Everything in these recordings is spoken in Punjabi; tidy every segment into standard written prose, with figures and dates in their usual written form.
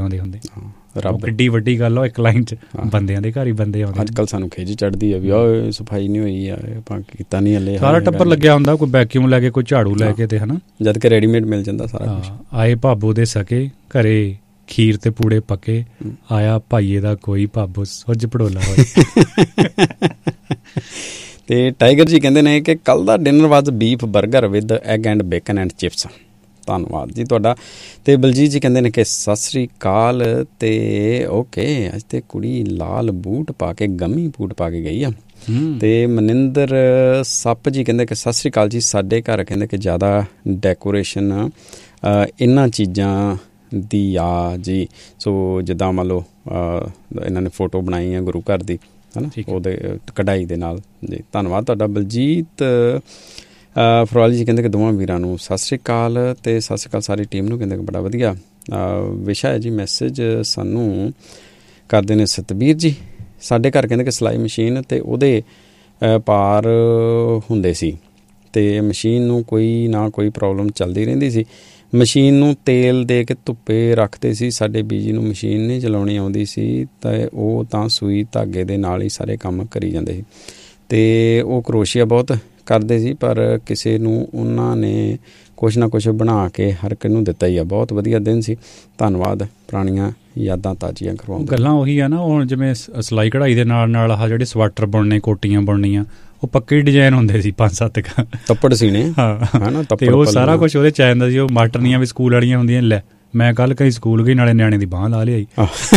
ਆਉਂਦੇ ਹੁੰਦੇ। ਰੱਬ ਕਿੱਡੀ ਵੱਡੀ ਗੱਲ ਆ, ਇੱਕ ਲਾਈਨ 'ਚ ਬੰਦਿਆਂ ਦੇ ਘਰ ਹੀ ਬੰਦੇ ਆਉਂਦੇ। ਅੱਜ ਕੱਲ੍ਹ ਸਾਨੂੰ ਖਿੱਚ ਚੜ੍ਹਦੀ ਆ ਵੀ ਆਹ ਸਫਾਈ ਨਹੀਂ ਹੋਈ ਆ, ਆਪਾਂ ਕੀਤਾ ਨਹੀਂ ਹਲੇ। ਸਾਰਾ ਟੱਬਰ ਲੱਗਿਆ ਹੁੰਦਾ, ਕੋਈ ਵੈਕਿਊਮ ਲੈ ਕੇ, ਕੋਈ ਝਾੜੂ ਲੈ ਕੇ, ਤੇ ਹਨਾ ਜਦ ਕਿ ਰੈਡੀਮੇਡ ਮਿਲ ਜਾਂਦਾ ਸਾਰਾ ਕੁਛ। ਆਏ ਭਾਬੋ ਦੇ ਸਕੇ ਘਰੇ ਖੀਰ ਤੇ ਪੂੜੇ ਪੱਕੇ, ਆਇਆ ਭਾਈਏ ਦਾ ਕੋਈ ਭਾਬੋ ਸੁੱਜ ਪੜੋਲਾ ਹੋਏ। ਤੇ ਟਾਈਗਰ ਜੀ ਕਹਿੰਦੇ ਨੇ ਕਿ ਕੱਲ੍ਹ ਦਾ ਡਿਨਰ ਵਾਜ beef burger with egg and bacon and chips. ਧੰਨਵਾਦ ਜੀ ਤੁਹਾਡਾ। ਤੇ ਬਲਜੀਤ ਜੀ ਕਹਿੰਦੇ ਨੇ ਕਿ ਸਤਿ ਸ਼੍ਰੀ ਅਕਾਲ। ਤੇ ਓਕੇ, ਅੱਜ ਤੇ ਕੁੜੀ ਲਾਲ ਬੂਟ ਪਾ ਕੇ, ਗਮੀ ਬੂਟ ਪਾ ਕੇ ਗਈ ਆ। ਤੇ ਮਨਿੰਦਰ ਸੱਪ ਜੀ ਕਹਿੰਦੇ ਕਿ ਸਤਿ ਸ਼੍ਰੀ ਅਕਾਲ ਜੀ। ਸਾਡੇ ਘਰ ਕਹਿੰਦੇ ਕਿ ਜ਼ਿਆਦਾ ਡੈਕੋਰੇਸ਼ਨ ਇਹਨਾਂ ਚੀਜ਼ਾਂ ਦੀ ਆ ਜੀ। ਸੋ ਜਿੱਦਾਂ ਮੰਨ ਲਓ ਇਹਨਾਂ ਨੇ ਫੋਟੋ ਬਣਾਈ ਆ ਗੁਰੂ ਘਰ ਦੀ, ਹੈ ਨਾ, ਉਹਦੇ ਕਢਾਈ ਦੇ ਨਾਲ ਜੀ। ਧੰਨਵਾਦ ਤੁਹਾਡਾ। ਬਲਜੀਤ ਫਰਵਾਲੀ ਜੀ ਕਹਿੰਦੇ ਕਿ ਦੋਵਾਂ ਵੀਰਾਂ ਨੂੰ ਸਤਿ ਸ਼੍ਰੀ ਅਕਾਲ। ਅਤੇ ਸਤਿ ਸ਼੍ਰੀ ਅਕਾਲ ਸਾਰੀ ਟੀਮ ਨੂੰ। ਕਹਿੰਦੇ ਕਿ ਬੜਾ ਵਧੀਆ ਵਿਸ਼ਾ ਹੈ ਜੀ। ਮੈਸੇਜ ਸਾਨੂੰ ਕਰਦੇ ਨੇ ਸਤਬੀਰ ਜੀ। ਸਾਡੇ ਘਰ ਕਹਿੰਦੇ ਕਿ ਸਿਲਾਈ ਮਸ਼ੀਨ ਅਤੇ ਉਹਦੇ ਪਾਰ ਹੁੰਦੇ ਸੀ, ਅਤੇ ਮਸ਼ੀਨ ਨੂੰ ਕੋਈ ਨਾ ਕੋਈ ਪ੍ਰੋਬਲਮ ਚੱਲਦੀ ਰਹਿੰਦੀ ਸੀ। ਮਸ਼ੀਨ ਨੂੰ ਤੇਲ ਦੇ ਕੇ ਧੁੱਪੇ ਰੱਖਦੇ ਸੀ। ਸਾਡੇ ਬੀਜੀ ਨੂੰ ਮਸ਼ੀਨ ਨਹੀਂ ਚਲਾਉਣੀ ਆਉਂਦੀ ਸੀ, ਅਤੇ ਉਹ ਤਾਂ ਸੂਈ ਧਾਗੇ ਦੇ ਨਾਲ ਹੀ ਸਾਰੇ ਕੰਮ ਕਰੀ ਜਾਂਦੇ ਸੀ। ਅਤੇ ਉਹ ਕਰੋਸ਼ੀਆ ਬਹੁਤ ਕਰਦੇ ਸੀ, ਪਰ ਕਿਸੇ ਨੂੰ ਉਹਨਾਂ ਨੇ ਕੁਛ ਨਾ ਕੁਛ ਬਣਾ ਕੇ ਹਰ ਇੱਕ ਨੂੰ ਦਿੱਤਾ ਹੀ ਆ। ਬਹੁਤ ਵਧੀਆ ਦਿਨ ਸੀ। ਧੰਨਵਾਦ, ਪੁਰਾਣੀਆਂ ਯਾਦਾਂ ਤਾਜ਼ੀਆਂ ਕਰਵਾਉਂਦੇ। ਗੱਲਾਂ ਉਹੀ ਆ ਨਾ, ਹੁਣ ਜਿਵੇਂ ਸਿਲਾਈ ਕਢਾਈ ਦੇ ਨਾਲ ਨਾਲ ਆਹ ਜਿਹੜੇ ਸਵੈਟਰ ਬੁਣਨੇ, ਕੋਟੀਆਂ ਬੁਣਨੀਆਂ, ਉਹ ਪੱਕੇ ਡਿਜ਼ਾਈਨ ਹੁੰਦੇ ਸੀ 5-7 ਤੱਪੜ ਸੀਨੇ। ਹਾਂ, ਤੇ ਉਹ ਸਾਰਾ ਕੁਛ ਉਹਦੇ 'ਚ ਆ ਜਾਂਦਾ ਸੀ। ਉਹ ਮਾਸਟਰਨੀਆਂ ਵੀ ਸਕੂਲ ਵਾਲੀਆਂ ਹੁੰਦੀਆਂ। ਲੈ ਮੈਂ ਕੱਲ੍ਹ ਕਈ ਸਕੂਲ ਗਈ, ਨਾਲੇ ਨਿਆਣੇ ਦੀ ਬਾਂਹ ਲਾ ਲਿਆਈ।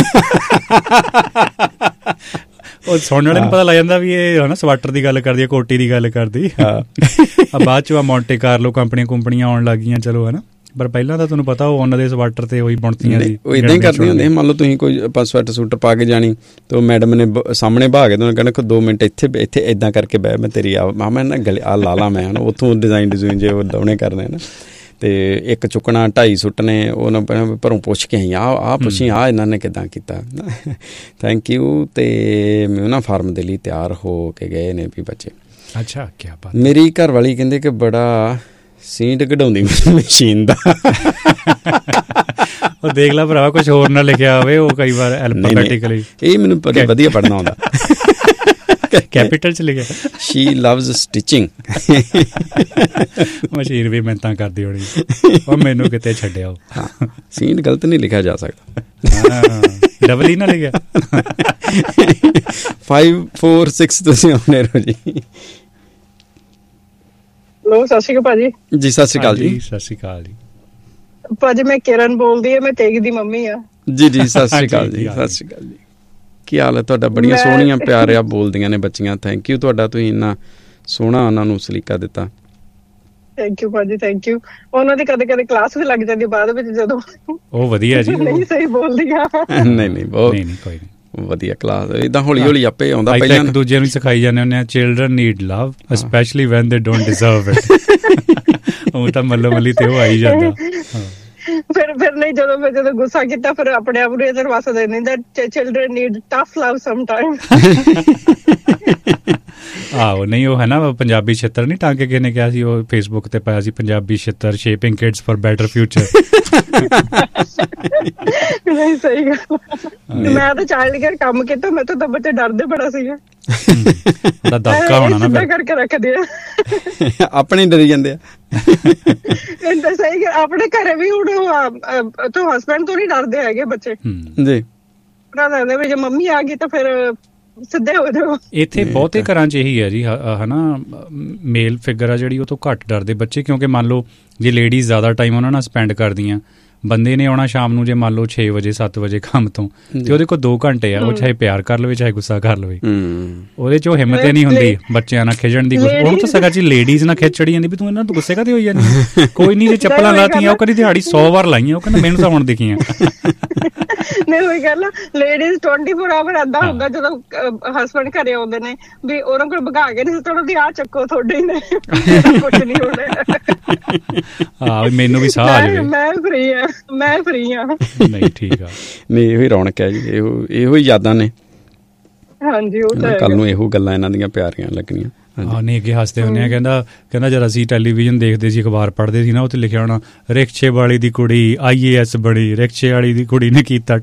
ਉਹ ਸੁਣਨ ਵਾਲੇ ਨੂੰ ਪਤਾ ਲੱਗ ਜਾਂਦਾ ਵੀ ਇਹ ਹੈ ਨਾ ਸਵੈਟਰ ਦੀ ਗੱਲ ਕਰਦੀ ਹੈ, ਕੋਟੀ ਦੀ ਗੱਲ ਕਰਦੀ। ਬਾਅਦ 'ਚ ਆ ਮੌਂਟੇ ਕਾਰਲੋ ਕੰਪਨੀਆਂ ਆਉਣ ਲੱਗ ਗਈਆਂ, ਚਲੋ ਹੈ ਨਾ। ਪਰ ਪਹਿਲਾਂ ਤਾਂ ਤੁਹਾਨੂੰ ਪਤਾ ਉਹ ਉਹਨਾਂ ਦੇ ਸਵੈਟਰ ਤੇ ਉਹੀ ਬੁਣਤੀਆਂ ਸੀ। ਉਹ ਇੱਦਾਂ ਹੀ ਕਰਦੀਆਂ ਹੁੰਦੀਆਂ। ਮੰਨ ਲਓ ਤੁਸੀਂ ਕੋਈ ਆਪਾਂ ਸਵੈਟਰ ਪਾ ਕੇ ਜਾਣੀ, ਅਤੇ ਉਹ ਮੈਡਮ ਨੇ ਸਾਹਮਣੇ ਬਹਾ ਕੇ ਤੁਹਾਨੂੰ ਕਹਿਣਾ 2 ਮਿੰਟ ਇੱਥੇ ਇੱਦਾਂ ਕਰਕੇ ਬਹਿ, ਮੈਂ ਤੇਰੀ ਮੈਂ ਨਾ ਗਲੇ ਆ ਲਾ ਲਾ, ਮੈਂ ਹੈ ਨਾ ਉੱਥੋਂ ਡਿਜ਼ਾਈਨ ਜੇ ਉਹ ਦੋਨੇ ਕਰਨੇ ਨਾ। ਅਤੇ ਇੱਕ ਚੁੱਕਣਾ 2.5 ਸੁੱਟਣੇ, ਉਹਨਾਂ ਭਰੋਂ ਪੁੱਛ ਕੇ ਆਈ ਆਹ ਪੁੱਛੀ ਇਹਨਾਂ ਨੇ ਕਿੱਦਾਂ ਕੀਤਾ। Thank you. ਅਤੇ ਮਿਊਨਾ ਫਾਰਮ ਦੇ ਲਈ ਤਿਆਰ ਹੋ ਕੇ ਗਏ ਨੇ ਵੀ ਬੱਚੇ। ਅੱਛਾ, ਕਿਆ ਬਾਤ। ਮੇਰੀ ਘਰ ਵਾਲੀ ਕਹਿੰਦੇ ਕਿ ਬੜਾ ਸੀਂਟ ਕਢਾਉਂਦੀ ਮਸ਼ੀਨ ਦਾ। ਉਹ ਦੇਖ ਲਾ ਭਰਾਵਾ, ਕੁਛ ਹੋਰ ਨਾ ਲਿਖਿਆ ਹੋਵੇ ਉਹ ਕਈ ਵਾਰ ਐਲਫਾਬੈਟਿਕਲੀ। ਇਹ ਮੈਨੂੰ ਵਧੀਆ ਪੜ੍ਹਨਾ ਆਉਂਦਾ। ਕੈਪੀਟਲ 'ਚ ਲਿਖਿਆ। ਸ਼ੀ ਲਵਜ਼ ਸਟਿਚਿੰਗ। ਮਸ਼ੀਨ ਵੀ ਮਿਹਨਤਾਂ ਕਰਦੀ ਹੋਣੀ, ਉਹ ਮੈਨੂੰ ਕਿਤੇ ਛੱਡਿਆ। ਉਹ ਸੀਂਟ ਗਲਤ ਨਹੀਂ ਲਿਖਿਆ ਜਾ ਸਕਦਾ, ਡਬਲ ਹੀ ਨਾ ਲਿਖਿਆ। 546 ਤੁਸੀਂ ਆਉਣੇ ਰਹੋ ਜੀ। ਹੈਲੋ, ਸਤਿ ਸ਼੍ਰੀ ਅਕਾਲ ਭਾਜੀ। ਜੀ ਸਤਿ ਸ਼੍ਰੀ ਅਕਾਲ ਜੀ। ਸਤਿ ਸ਼੍ਰੀ ਅਕਾਲ ਜੀ ਭਾਜੀ। ਮੈਂ ਕਿਰਨ ਬੋਲਦੀ ਹਾਂ, ਮੈਂ ਤੇਗ ਦੀ ਮੰਮੀ ਆ। ਜੀ ਸਤਿ ਸ਼੍ਰੀ ਅਕਾਲ ਜੀ। ਸਤਿ ਸ਼੍ਰੀ ਅਕਾਲ ਜੀ। ਕੀ ਹਾਲ ਹੈ ਤੁਹਾਡਾ? ਬੜੀਆਂ ਸੋਹਣੀਆਂ ਪਿਆਰਿਆ ਬੋਲਦੀਆਂ ਨੇ ਬੱਚੀਆਂ। ਥੈਂਕ ਯੂ ਤੁਹਾਡਾ, ਤੁਸੀਂ ਇੰਨਾ ਸੋਹਣਾ ਉਹਨਾਂ ਨੂੰ ਸਲੀਕਾ ਦਿੱਤਾ। ਥੈਂਕ ਯੂ ਭਾਜੀ, ਥੈਂਕ ਯੂ। ਉਹਨਾਂ ਦੀ ਕਦੇ ਕਦੇ ਕਲਾਸ ਵੀ ਲੱਗ ਜਾਂਦੀ ਬਾਅਦ ਵਿੱਚ, ਜਦੋਂ ਉਹ ਵਧੀਆ ਜੀ ਨਹੀਂ ਸਹੀ ਬੋਲਦੀਆਂ। ਨਹੀਂ ਬਹੁਤ ਕੋਈ ਨਹੀਂ, ਵਧੀਆ ਕਲਾਸ। ਏਦਾਂ ਹੌਲੀ ਹੌਲੀ ਆਪੇ ਆਉਂਦਾ। ਪਹਿਲਾਂ ਇੱਕ ਦੂਜੇ ਨੂੰ ਸਿਖਾਈ ਜਾਂਦੇ ਹੁੰਦੇ ਆ, ਚਿਲਡਰਨ ਨੀਡ ਲਵ ਸਪੈਸ਼ਲੀ ਵੈਨ ਦੇ ਡੋਂਟ ਡਿਜ਼ਰਵ ਇਟ। ਉਹ ਤਾਂ ਮੱਲੋ ਮੱਲੀ ਤੇ ਉਹ ਆਈ ਜਾਂਦਾ। ਫਿਰ ਨਹੀਂ, ਜਦੋਂ ਗੁੱਸਾ ਕੀਤਾ ਫਿਰ ਆਪਣੇ ਆਪ ਨੂੰ ਇਹਦੇ ਵਾਸਤੇ ਦੇ ਦਿੰਦਾ, ਚਿਲਡਰਨ ਨੀਡ ਟਫ ਲਵ ਸਮਟਾਈਮ। ਆਹੋ, ਨਹੀਂ ਉਹ ਹੈ ਨਾ ਪੰਜਾਬੀ ਛਿੱਤਰ ਨਹੀਂ ਟਾਂਕੇ ਕਿਸੇ ਨੇ ਕਿਹਾ ਸੀ, ਉਹ ਫੇਸਬੁੱਕ ਤੇ ਪਾਇਆ ਸੀ, ਪੰਜਾਬੀ ਛਿੱਤਰ shaping kids for better future. ਨਹੀਂ ਸਹੀ ਗੱਲ। ਮੈਂ ਤਾਂ ਚਾਈਲਡ ਕੇਅਰ ਕੰਮ ਕੀਤਾ, ਮੈਂ ਤਾਂ ਬੱਚੇ ਡਰਦੇ ਬੜਾ ਸੀਗਾ। ਦਬਕਾ ਹੋਣਾ ਨਾ ਫਿਰ ਕਰਕੇ ਰੱਖਦੇ ਆ, ਆਪਣੇ ਡਰੀ ਜਾਂਦੇ ਆ। ਸਹੀ। ਆਪਣੇ ਘਰੇ ਵੀ ਹੁਣ ਤੋਂ ਹਸਬੈਂਡ ਤੋਂ ਨਹੀਂ ਡਰਦੇ ਹੈਗੇ ਬੱਚੇ ਜੀ। ਲੱਗਦਾ ਵੀ ਜੇ ਮੰਮੀ ਆ ਗਈ ਤਾਂ ਫਿਰ ਸਿੱਧੇ ਹੋ ਜਾਓ। ਇੱਥੇ ਬਹੁਤੇ ਘਰਾਂ 'ਚ ਇਹੀ ਹੈ ਜੀ, ਹੈ ਨਾ, ਮੇਲ ਫਿਗਰ ਆ ਜਿਹੜੀ ਉਹ ਤੋਂ ਘੱਟ ਡਰਦੇ ਬੱਚੇ। ਕਿਉਂਕਿ ਮੰਨ ਲਓ ਜੇ ਲੇਡੀਜ਼ ਜ਼ਿਆਦਾ ਟਾਈਮ ਉਹਨਾਂ ਨਾਲ ਸਪੈਂਡ ਕਰਦੀਆਂ, ਬੰਦੇ ਨੇ ਆਉਣਾ ਸ਼ਾਮ ਨੂੰ ਜੇ ਮੰਨ ਲਓ 6 ਵਜੇ 7 ਵਜੇ ਕੰਮ ਤੋਂ, ਤੇ ਉਹਦੇ ਕੋਲ 2 ਘੰਟੇ ਆ, ਉਹ ਚਾਹੇ ਪਿਆਰ ਕਰ ਲਵੇ ਚਾਹੇ ਗੁੱਸਾ ਕਰ ਲਵੇ, ਉਹਦੇ 'ਚ ਉਹ ਹਿੰਮਤ ਨਹੀਂ ਹੁੰਦੀ ਬੱਚਿਆਂ ਨਾਲ ਖੇਡਣ ਦੀ। ਉਹਨੂੰ ਤਾਂ ਸਗਾ ਜੀ ਲੇਡੀਜ਼ ਨਾਲ ਖਿੱਚ ਚੜੀ ਜਾਂਦੀ ਵੀ ਤੂੰ ਇਹਨਾਂ ਤੋਂ ਗੁੱਸੇ ਕਾਹਤੇ ਹੋਈ ਜਾਂਦੀ। ਕੋਈ ਨਹੀਂ, ਜੇ ਚੱਪਲਾਂ ਲਾਤੀਆਂ ਉਹ ਕਦੀ ਦਿਹਾੜੀ 100 ਵਾਰ ਲਾਈਆਂ, ਉਹ ਕਹਿੰਦਾ ਮੈਨੂੰ ਤਾਂ ਹੁਣ ਦਿਖੀਆਂ। ਨਹੀਂ ਉਹੀ ਗੱਲ, ਲੇਡੀਜ਼ 24 ਆਵਰ ਏਦਾਂ ਹੁੰਦਾ ਜਦੋਂ ਹਸਬੈਂਡ ਘਰੇ ਆਉਂਦੇ ਨੇ ਵੀ ਉਹਨਾਂ ਕੋਲ ਭਗਾ ਕੇ ਨਹੀਂ ਸੁੱਟਣਾ ਦੀ, ਆਹ ਚੱਕੋ ਤੁਹਾਡੇ ਨੇ, ਕੁਛ ਨਹੀਂ ਹੋਣਾ। ਮੈਨੂੰ ਵੀ ਸਾਹ ਆ ਜਾਵੇ, ਮੈਂ ਫਰੀ ਆ। ਨਹੀਂ ਠੀਕ ਆ, ਨਹੀਂ ਇਹੋ ਹੀ ਰੌਣਕ ਹੈ ਜੀ, ਇਹੋ ਹੀ ਯਾਦਾਂ ਨੇ। ਹਾਂਜੀ, ਉਹ ਤਾਂ ਕੱਲ ਨੂੰ ਇਹੋ ਗੱਲਾਂ ਇਹਨਾਂ ਦੀਆਂ ਪਿਆਰੀਆਂ ਲੱਗਣੀਆਂ। ਨਹੀਂ ਅੱਗੇ ਹੱਸਦੇ ਹੁੰਦੇ ਆ, ਕਹਿੰਦਾ ਜਦ ਅਸੀਂ ਟੈਲੀਵਿਜ਼ਨ ਦੇਖਦੇ ਸੀ, ਅਖਬਾਰ ਪੜ੍ਹਦੇ ਸੀ ਨਾ, ਉੱਥੇ ਲਿਖਿਆ ਹੋਣਾ ਰਿਕਸ਼ੇ ਵਾਲੀ ਦੀ ਕੁੜੀ IAS ਬਣੀ, ਰਿਕਸ਼ੇ ਵਾਲੀ ਦੀ ਕੁੜੀ ਨੇ ਕੀਤਾ